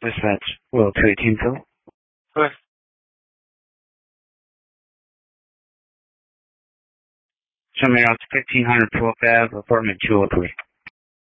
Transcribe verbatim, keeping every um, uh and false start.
Dispatch, Will two eighteen Phil. Good. Show me out to fifteen hundred twelfth Ave, apartment two oh three.